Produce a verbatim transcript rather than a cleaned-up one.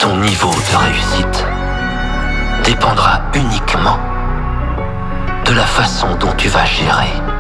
ton niveau de réussite dépendra uniquement de la façon dont tu vas gérer